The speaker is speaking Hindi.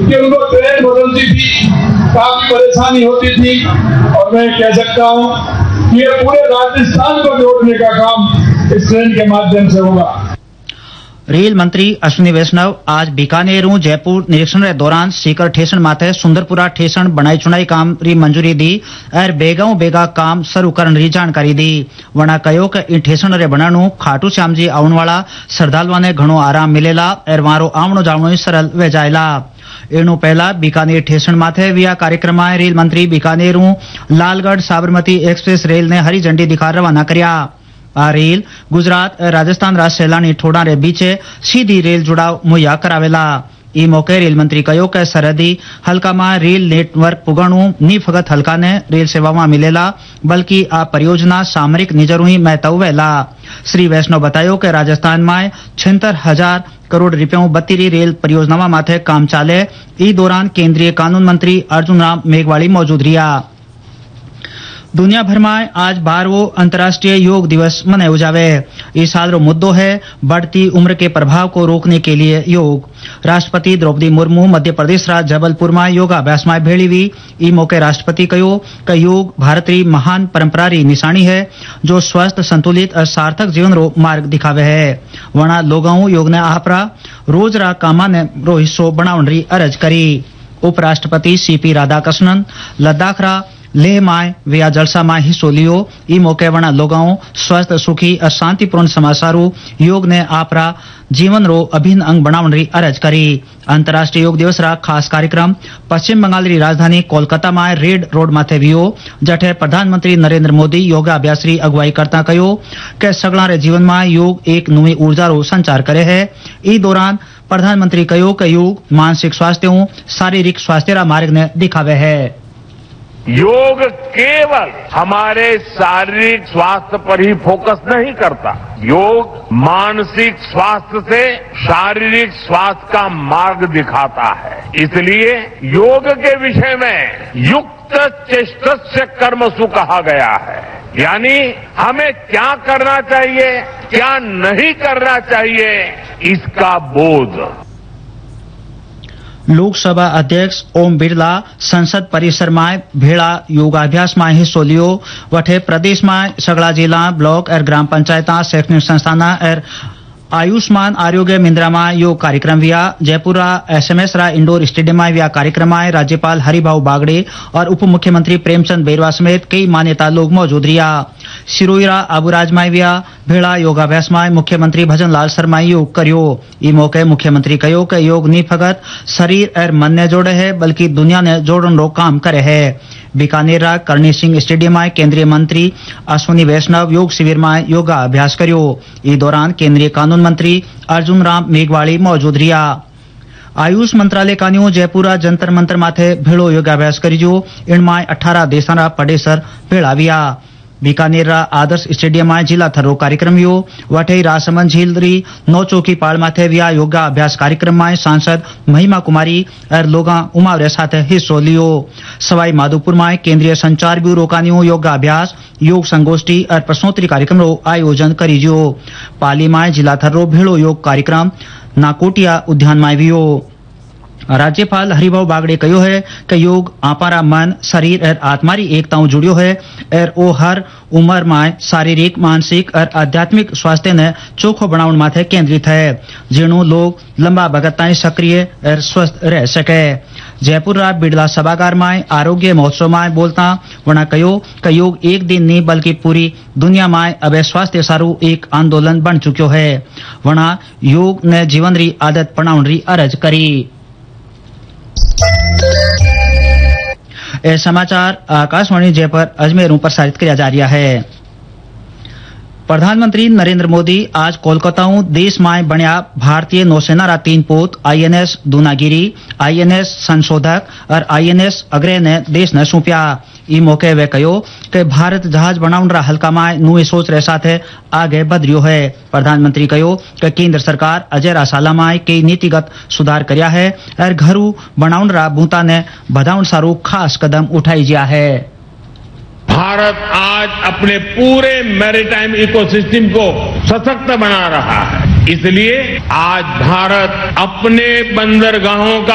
कि उनको ट्रेन बदलती थी, काफी परेशानी होती थी। और मैं कह सकता हूं कि ये पूरे राजस्थान को जोड़ने का काम इस ट्रेन के माध्यम से होगा। रेल मंत्री अश्विनी वैष्णव आज बीकानेर जयपुर निरीक्षण के दौरान सीकर ठेसण माथे सुंदरपुरा ठेसण बनाई चुनाई काम री मंजूरी दी और बेगा काम शुरू करने री जानकारी दी। वणा कहो कि इन ठेसण रे बनाणु खाटू श्याम जी आवन वाला श्रद्धालुओं ने घणो आराम मिलेला और वारो आवणो जावणो सरल वे जायला। एनु पहला बीकानेर ठेसण माथे विया कार्यक्रम में रेल मंत्री बीकानेर लालगढ़ साबरमती एक्सप्रेस रेल ने हरी झंडी दिखा रवाना कर्या। आ रेल गुजरात और राजस्थान राज्य सैलानी ठोड़ा रे बीचे सीधी रेल जुड़ाव मुहैया करावेला। ई मौके रेल मंत्री कहो कि सरहदी हल्का में रेल नेटवर्क पुगणु नी फकत हल्का ने रेल सेवा में मिलेला बल्कि आ परियोजना सामरिक निजरू ही महत्व वेला। श्री वैष्णव बतायो कि राजस्थान में 76,000 करोड़ रुपयों बत्तीरी रेल परियोजना माथे काम चाले। ई दौरान केंद्रीय कानून मंत्री अर्जुन राम मेघवाली मौजूद रिया। दुनिया भर में आज 12वां अंतर्राष्ट्रीय योग दिवस मनाया जावे। इस साल रो मुद्दो है बढ़ती उम्र के प्रभाव को रोकने के लिए योग। राष्ट्रपति द्रौपदी मुर्मू मध्य प्रदेश राज्य जबलपुर में योगाभ्यास में भेड़ी हुई। ई मौके राष्ट्रपति कहो कि योग भारत री महान परंपरा री निशानी है जो स्वस्थ संतुलित और सार्थक जीवन रो मार्ग दिखावे है। वणा लोगों योग ने आपरा रोज रा कामा ने रो हिस्सो बनावन री अर्ज करी। उपराष्ट्रपति सीपी राधाकृष्णन लद्दाख रा लेह माय विया जलसा में हिस्सो लियो। ई मौके वणा लोगों स्वस्थ सुखी और शांतिपूर्ण समाचारू योग ने आपरा जीवन रो अभिन्न अंग बनावन री अर्ज करी। अंतर्राष्ट्रीय योग दिवस रा खास कार्यक्रम पश्चिम बंगाल री राजधानी कोलकाता में रेड रोड माथे वियो जठे प्रधानमंत्री नरेंद्र मोदी योगाभ्यास री अगुवाई करता कहो कि सगला रे जीवन में योग एक नई ऊर्जा रो संचार करे है। ई दौरान प्रधानमंत्री कहो कि योग मानसिक स्वास्थ्य शारीरिक स्वास्थ्य रा मार्ग ने दिखावे है। योग केवल हमारे शारीरिक स्वास्थ्य पर ही फोकस नहीं करता, योग मानसिक स्वास्थ्य से शारीरिक स्वास्थ्य का मार्ग दिखाता है। इसलिए योग के विषय में युक्त चेष्टस्य कर्मसु कहा गया है, यानी हमें क्या करना चाहिए क्या नहीं करना चाहिए इसका बोध। लोकसभा अध्यक्ष ओम बिरला संसद परिसर में भेड़ा योगाभ्यास में हिस्सो लियो। वठे प्रदेश में सगला जिला ब्लॉक और ग्राम पंचायत शैक्षणिक संस्थान और आयुष्मान आरोग्य मिंद्रा में योग कार्यक्रम हुआ। जयपुर एसएमएस रा इंडोर स्टेडियम में हुआ कार्यक्रम में राज्यपाल हरिभाऊ बागड़े और उप मुख्यमंत्री प्रेमचंद बेरवा समेत कई मान्यता लोग मौजूद रिया। सिरोही रा आबुराज में हुआ भेड़ा योगाभ्यास में मुख्यमंत्री भजन लाल शर्मा योग करियो। ई मौके मुख्यमंत्री कहो कि योग नी फकत शरीर और मन ने जोड़े है बल्कि दुनिया ने जोड़न रो काम करे है। बीकानेर रा करणी सिंह स्टेडियम में केंद्रीय मंत्री अश्विनी वैष्णव योग शिविर में योगा अभ्यास करियो। ई दौरान केंद्रीय कानून मंत्री अर्जुन राम मेघवाली मौजूद रिया। आयुष मंत्रालय कान्यो जयपुर जंतर मंतर माथे भेड़ो योगाभ्यास करीजो। इनमें 18 देशा रा पडेसर भेड़ा विया। बीकानेर रा आदर्श स्टेडियम में जिला थरो कार्यक्रम हुओ। वठे रासमंद झील री नौ चौकी पाड़ माथे विया योगा अभ्यास कार्यक्रम में सांसद महिमा कुमारी और लोगा उमावरे साथ हिस्सो लियो। सवाई माधोपुर में केंद्रीय संचार ब्यूरो कान्यो योगा अभ्यास योग संगोष्ठी और प्रश्नोत्तरी कार्यक्रम रो आयोजन करीजो। पाली में जिला थरो भेड़ो योग कार्यक्रम नाकोटिया उद्यान में वियो। राज्यपाल हरिभाऊ बागड़े कहो है कि योग आपारा मन शरीर और आत्मा री एकता जुड़ियो है और ओ हर उम्र में शारीरिक मानसिक और आध्यात्मिक स्वास्थ्य ने चोखो बनावन माथे केंद्रित है जिणु लोग लंबा भगत ताई सक्रिय और स्वस्थ रह सके। जयपुर रा बिड़ला सभागार में आरोग्य महोत्सव में बोलता वना कहो कि योग एक दिन नहीं बल्कि पूरी दुनिया में अब स्वास्थ्य सारू एक आंदोलन बन चुक्यो है। वना योग ने जीवन री आदत बनावन री अर्ज करी। ये समाचार आकाशवाणी जयपुर अजमेर प्रसारित किया जा रहा है। प्रधानमंत्री नरेंद्र मोदी आज कोलकाता देश में बनिया भारतीय नौसेना रा 3 पोत आईएनएस दूनागिरी, आईएनएस संशोधक और आईएनएस अग्रय ने देश ने सौंपया। ई मौके वे कहो कि भारत जहाज बनाउन रा हल्का में नुई सोच रे साथ आगे बढ़ रियो है। प्रधानमंत्री कहो कि केंद्र सरकार अजय रा साला में कई नीतिगत सुधार करया है और घरू बनाउन रा बूता ने बधाउन सारू खास कदम उठाई जिया है। भारत आज अपने पूरे मैरीटाइम इकोसिस्टम को सशक्त बना रहा है, इसलिए आज भारत अपने बंदरगाहों का